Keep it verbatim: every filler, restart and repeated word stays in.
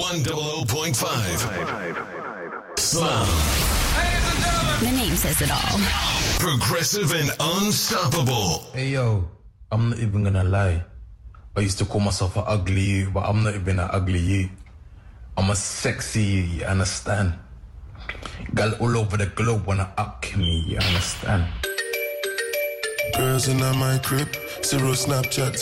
one hundred point five. Slam. The name says it all. Progressive and unstoppable. Hey yo, I'm not even gonna lie. I used to call myself an ugly you, but I'm not even an ugly you. I'm a sexy you, you understand? Girl all over the globe wanna up me, you understand? Girls in my crib, zero Snapchat.